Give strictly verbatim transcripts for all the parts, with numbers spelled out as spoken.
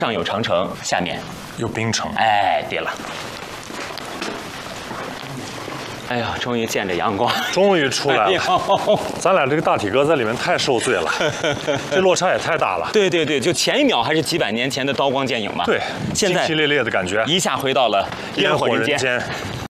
上有长城，下面有冰城。 哎，对了。哎呀，终于见着阳光， 终于出来了。 哎、 咱俩这个大体格在里面太受罪了，这落差也太大了。 对对对，就前一秒还是几百年前的刀光剑影嘛。 对， 现在惊烈烈的感觉， 一下回到了烟火人间。 间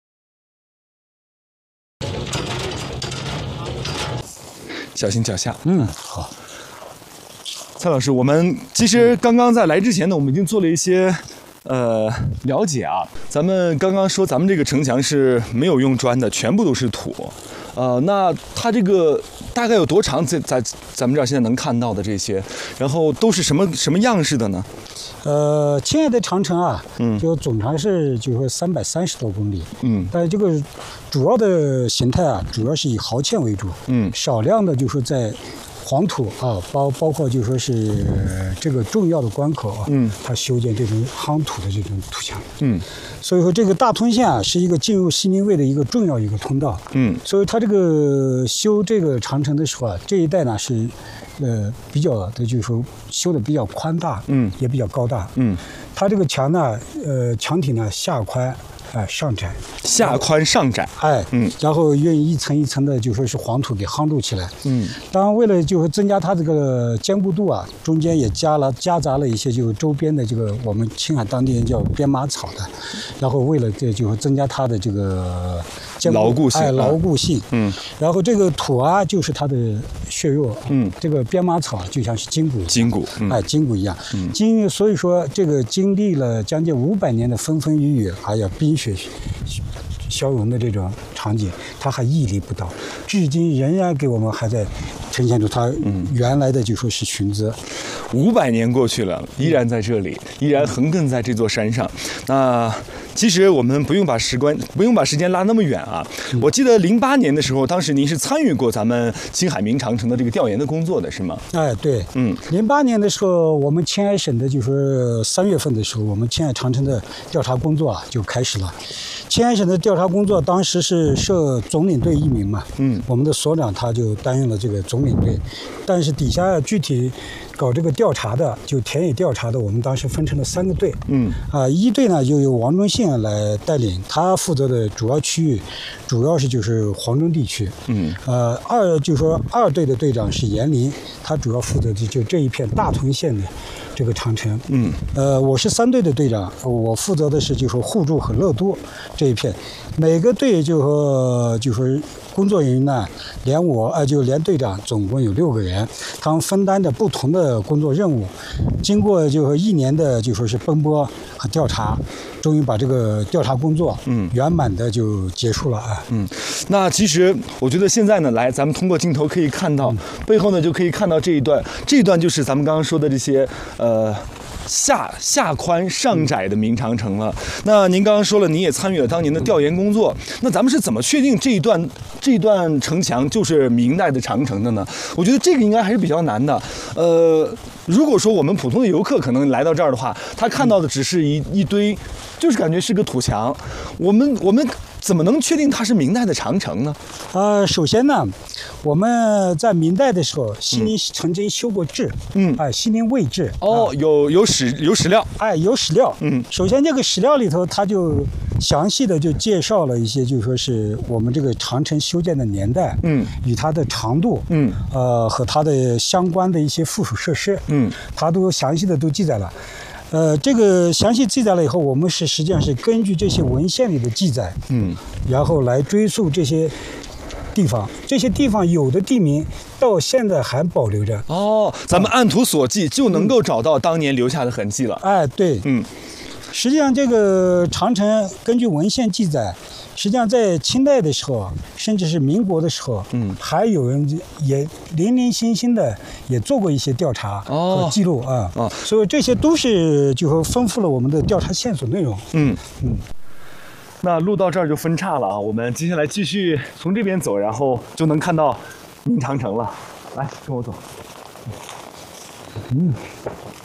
小心脚下。嗯，好。蔡老师，我们其实刚刚在来之前呢，我们已经做了一些呃了解啊。咱们刚刚说咱们这个城墙是没有用砖的，全部都是土。呃，那它这个大概有多长？在在咱们这儿现在能看到的这些，然后都是什么什么样式的呢？ 呃，现在的长城啊，嗯，就总长是就是说三百三十多公里，嗯，但这个主要的形态啊，主要是以壕堑为主，嗯，少量的就是在黄土啊，包包括就说是这个重要的关口啊，嗯，它修建这种夯土的这种土墙，嗯，所以说这个大通线啊，是一个进入西宁卫的一个重要一个通道，嗯，所以它这个修这个长城的时候啊，这一带呢是。呃，比较的就是说修的比较宽大，嗯，也比较高大，嗯，它这个墙呢，呃，墙体呢下宽，哎、呃、上窄， 下宽上窄， 哎，嗯，然后用一层一层的就说是黄土给夯筑起来，嗯，当然为了就是增加它这个坚固度啊，中间也加了夹杂了一些就是周边的这个我们青海当地人叫编麻草的，然后为了这就是增加它的这个牢固性， 哎，牢固性，嗯，然后这个土啊就是它的血肉，嗯，这个编麻草就像是筋骨， 筋骨， 嗯、哎，筋骨一样，嗯，经所以说这个经历了将近五百年的风风雨雨，还有冰雪消融的这种场景，它还屹立不倒，至今仍然给我们还在呈现出它原来的就说是裙子。 五百年过去了，依然在这里，依然横亘在这座山上。那其实我们不用把时关不用把时间拉那么远啊。我记得零八年的时候，当时您是参与过咱们青海明长城的这个调研的工作的是吗？ 哎，对，嗯，零八年的时候，我们青海省的就是三月份的时候，我们青海长城的调查工作啊就开始了。青海省的调查工作当时是设总领队一名嘛，嗯，我们的所长他就担任了这个总领队，但是底下具体搞这个调查的，就田野调查的，我们当时分成了三个队，嗯，啊，一队呢就由王忠信来带领，他负责的主要区域，主要是就是黄中地区，嗯，呃，二就是说二队的队长是严林，他主要负责的就这一片大屯县的这个长城，嗯，呃，我是三队的队长，我负责的是就说互助和乐都这一片，每个队就说就说工作人员呢，连我呃就连队长总共有六个人，他们分担着不同的工作任务，经过就说一年的就说是奔波和调查，终于把这个调查工作嗯圆满的就结束了啊。 嗯，那其实我觉得现在呢，来咱们通过镜头可以看到、嗯、背后呢就可以看到这一段，这一段就是咱们刚刚说的这些呃。下下宽上窄的明长城了。那您刚刚说了，您也参与了当年的调研工作。那咱们是怎么确定这一段这一段城墙就是明代的长城的呢？我觉得这个应该还是比较难的。呃，如果说我们普通的游客可能来到这儿的话，他看到的只是一一堆，就是感觉是个土墙。我们我们怎么能确定它是明代的长城呢？ 呃，首先呢，我们在明代的时候，西宁曾经修过制，嗯，哎，西宁卫制。 哦， 啊、 有有史有史料， 哎，有史料。嗯，首先这个史料里头，它就详细的就介绍了一些，就说是我们这个长城修建的年代，嗯，与它的长度，嗯，呃，和它的相关的一些附属设施，嗯，它都详细的都记载了。呃，这个详细记载了以后，我们是实际上是根据这些文献里的记载，嗯，然后来追溯这些地方，这些地方有的地名到现在还保留着。 哦，咱们按图索骥就能够找到当年留下的痕迹了。 嗯、哎，对，嗯，实际上这个长城根据文献记载，实际上在清代的时候，甚至是民国的时候，嗯，还有人也零零星星的也做过一些调查和记录啊，哦、啊，所以这些都是就说丰富了我们的调查线索内容。嗯嗯。 那路到这儿就分叉了啊，我们接下来继续从这边走，然后就能看到明长城了。来，跟我走。嗯。